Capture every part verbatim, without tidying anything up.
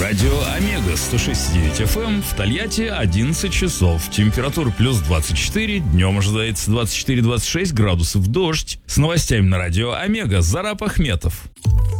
Радио Омега сто шесть и девять эф эм, в Тольятти одиннадцать часов. Температура плюс двадцать четыре, днем ожидается двадцать четыре - двадцать шесть градусов, дождь. С новостями на Радио Омега Зарап Ахметов.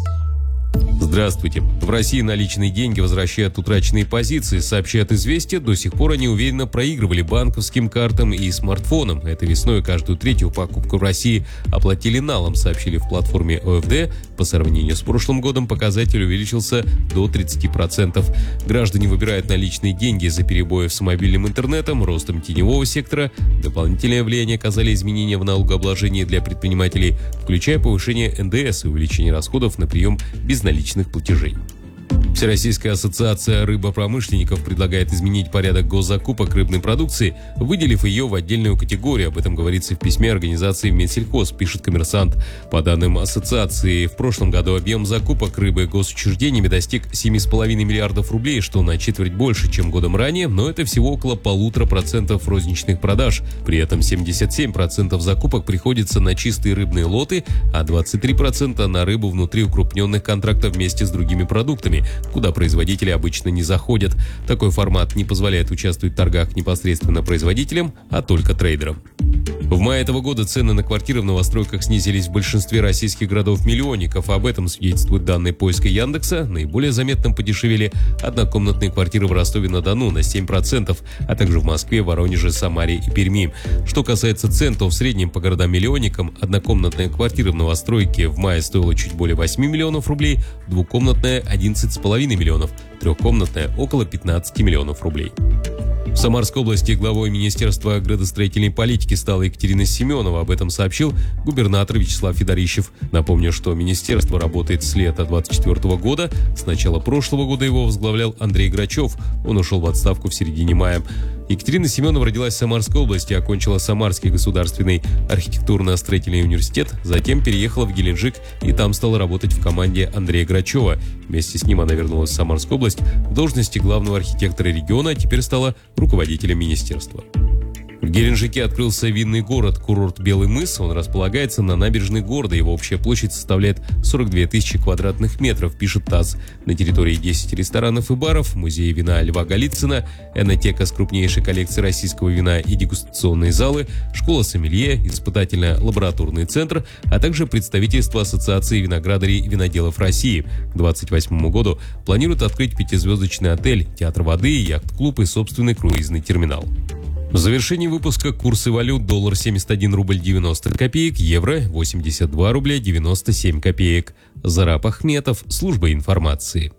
Здравствуйте. В России наличные деньги возвращают утраченные позиции. Сообщают «Известия», до сих пор они уверенно проигрывали банковским картам и смартфонам. Этой весной каждую третью покупку в России оплатили налом, сообщили в платформе о эф дэ. По сравнению с прошлым годом показатель увеличился до тридцати процентов. Граждане выбирают наличные деньги из-за перебоев с мобильным интернетом, ростом теневого сектора. Дополнительное влияние оказали изменения в налогообложении для предпринимателей, включая повышение эн дэ эс и увеличение расходов на прием безналичных платежей. Всероссийская ассоциация рыбопромышленников предлагает изменить порядок госзакупок рыбной продукции, выделив ее в отдельную категорию. Об этом говорится в письме организации Минсельхоз, пишет «Коммерсант». По данным ассоциации, в прошлом году объем закупок рыбы госучреждениями достиг семи с половиной миллиардов рублей, что на четверть больше, чем годом ранее, но это всего около полутора процентов розничных продаж. При этом семьдесят семь процентов закупок приходится на чистые рыбные лоты, а двадцать три процента на рыбу внутри укрупненных контрактов вместе с другими продуктами, куда производители обычно не заходят. Такой формат не позволяет участвовать в торгах непосредственно производителям, а только трейдерам. В мае этого года цены на квартиры в новостройках снизились в большинстве российских городов-миллионников. Об этом свидетельствуют данные поиска Яндекса. Наиболее заметным подешевели однокомнатные квартиры в Ростове-на-Дону на семь процентов, а также в Москве, Воронеже, Самаре и Перми. Что касается цен, то в среднем по городам-миллионникам однокомнатная квартира в новостройке в мае стоила чуть более восьми миллионов рублей, двухкомнатная – одиннадцать с половиной миллионов, трехкомнатная – около пятнадцати миллионов рублей. В Самарской области главой Министерства градостроительной политики стала Екатерина Семенова. Об этом сообщил губернатор Вячеслав Федорищев. Напомню, что министерство работает с лета двадцать четвёртого года. С начала прошлого года его возглавлял Андрей Грачев. Он ушел в отставку в середине мая. Екатерина Семенова родилась в Самарской области, окончила Самарский государственный архитектурно-строительный университет, затем переехала в Геленджик и там стала работать в команде Андрея Грачева. Вместе с ним она вернулась в Самарскую область в должности главного архитектора региона, а теперь стала руководителем министерства. В Геленджике открылся винный город, курорт Белый мыс. Он располагается на набережной города. Его общая площадь составляет сорок две тысячи квадратных метров, пишет ТАСС. На территории десять ресторанов и баров, музей вина Льва Голицына, энотека с крупнейшей коллекцией российского вина и дегустационные залы, школа сомелье, испытательно-лабораторный центр, а также представительство Ассоциации виноградарей и виноделов России. К две тысячи двадцать восьмому году планируют открыть пятизвездочный отель, театр воды, яхт-клуб и собственный круизный терминал. В завершении выпуска курсы валют: доллар семьдесят один рубль девяносто копеек, евро восемьдесят два рубля девяносто семь копеек. Зарап Ахметов, служба информации.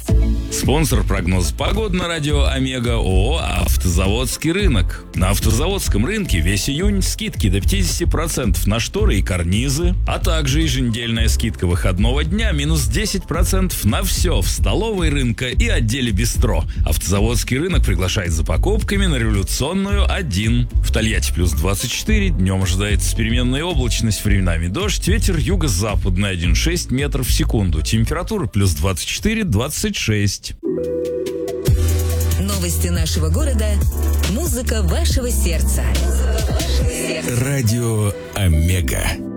Спонсор прогноза погоды на Радио Омега ООО «Автозаводский рынок». На автозаводском рынке весь июнь скидки до пятидесяти процентов на шторы и карнизы, а также еженедельная скидка выходного дня минус десять процентов на все в столовой рынка и отделе бистро. Автозаводский рынок приглашает за покупками на Революционную один. В Тольятти плюс двадцать четыре, днем ожидается переменная облачность, временами дождь, ветер юго-западный один целых шесть десятых метров в секунду, температура плюс двадцать четыре - двадцать шесть. Новости нашего города, музыка вашего сердца. Радио Омега.